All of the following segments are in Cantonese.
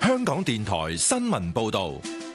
香港電台新聞報道。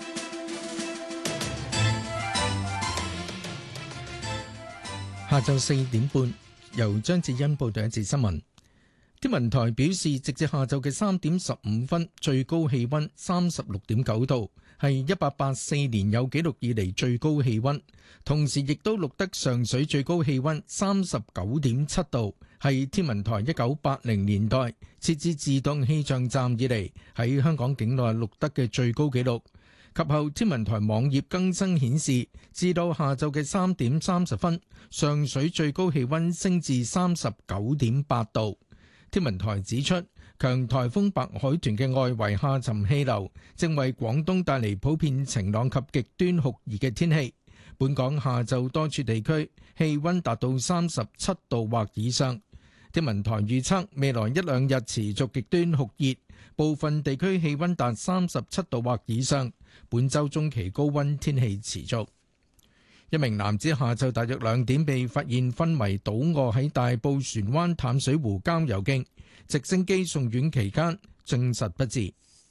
下晝4點半，由張智欣報道一節新聞。天文台表示，直至下晝嘅3點15分，最高氣溫36.9度，係1884年有紀錄以嚟最高氣溫。同時，亦都錄得上水最高氣溫39.7度，係天文台1980年代設置自動氣象站以嚟喺香港境內錄得嘅最高紀錄。及後，天文台網頁更新顯示，至到下晝嘅3點30分，上水最高氣溫升至39.8度。天文台指出，強颱風白海豚嘅外圍下沉氣流正為廣東帶嚟普遍晴朗及極端酷熱嘅天氣。本港下晝多處地區氣溫達到37度或以上。天文台預測未來一兩日持續極端酷熱，部分地區氣溫達37度或以上。本週中期高溫天氣持續。一名男子下晝大約2點被發現昏迷倒卧喺大埔船灣淡水湖郊遊徑，直升機送院期間證實不治。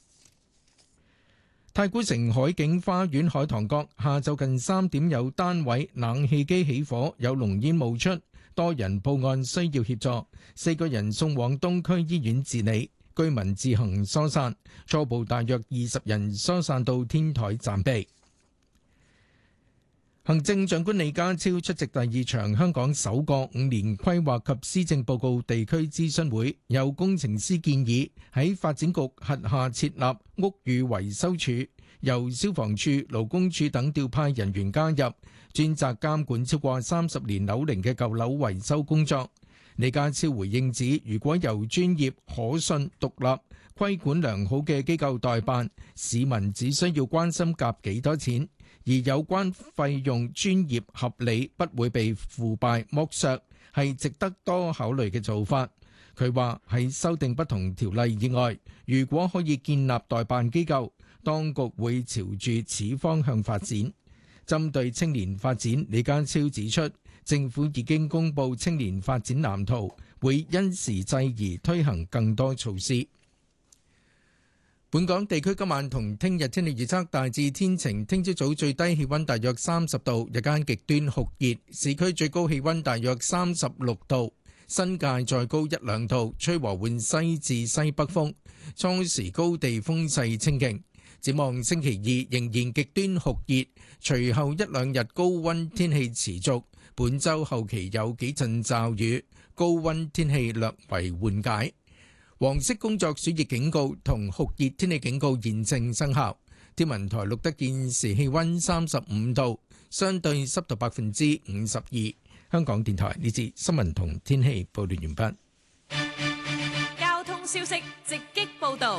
太古城海景花園海棠閣下晝近3點有單位冷氣機起火，有濃煙冒出，多人報案需要協助，4個人送往東區醫院治理，居民自行疏散，初步大約20人疏散到天台暫避。行政長官李家超出席第2場香港首個5年規劃及施政報告地區諮詢會，有工程師建議喺發展局轄下設立屋宇維修處，由消防處、勞工處等調派人員加入，專責監管超過30年樓齡嘅舊樓維修工作。李家超回應指，如果由專業、可信、獨立、規管良好嘅機構代辦，市民只需要關心夾幾多錢，而有關費用專業合理，不會被腐敗剝削，係值得多考慮嘅做法。佢話喺修訂不同條例以外，如果可以建立代辦機構，當局會朝住此方向發展。針對青年發展，李家超指出，政府已經公布青年發展藍圖，會因時制宜推行更多措施。本港地區今晚同聽日天氣預測大致天晴，聽朝早最低氣溫大約30度，日間極端酷熱，市區最高氣溫大約36度，新界再高1-2度，吹和緩西至西北風，初時高地風勢清勁。展望星期2仍然極端酷熱，隨後1-2日高溫天氣持續，本週後期有幾陣驟雨，高溫天氣略為緩解。黃色工作暑熱警告同酷熱天氣警告現正生效。天文台錄得現時氣溫35度，相對濕度52%。香港電台呢節新聞同天氣報道完畢。 交通消息直擊報道。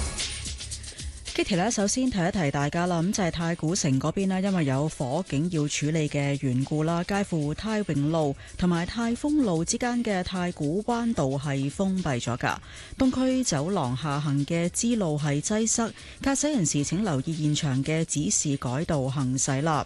Kitty 咧，首先提一提大家啦，咁就係太古城嗰邊咧，因為有火警要處理嘅緣故啦，介乎太榮路同埋太豐路之間嘅太古灣道係封閉咗㗎。東區走廊下行嘅支路係擠塞，駕駛人士請留意現場嘅指示，改道行駛啦。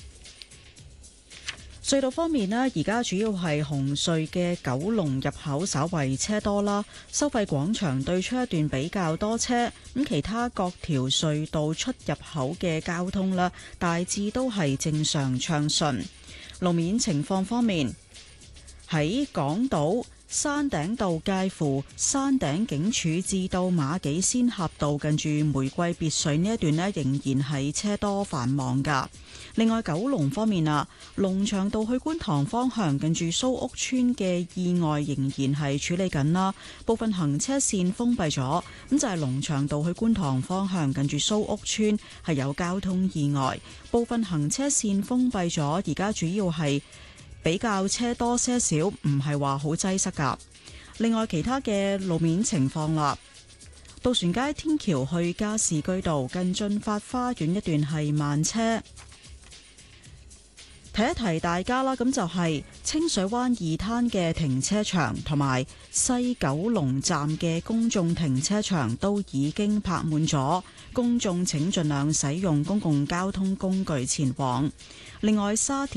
隧道方面咧，而家主要係紅隧嘅九龍入口稍為車多啦，收費廣場對出一段比較多車，咁其他各條隧道出入口嘅交通啦，大致都係正常暢順。路面情況方面，喺港島山頂道介乎山頂警署至到馬己仙峽道近住玫瑰別墅呢一段呢，仍然係車多繁忙㗎。另外，九龍方面啊，龍翔道去觀塘方向近住蘇屋村嘅意外仍然係處理緊啦，部分行車線封閉咗。咁就係龍翔道去觀塘方向近住蘇屋村係有交通意外，部分行車線封閉咗，而家主要係比較車多些少，唔係話好擠塞㗎。另外，其他嘅路面情況啦，渡船街天橋去加士居道近駿發花園一段係慢車。提一提大家啦，咁就係清水灣二灘嘅停車場同埋西九龍站嘅公眾停車場都已經泊滿咗，公眾請盡量使用公共交通工具前往。另外，沙田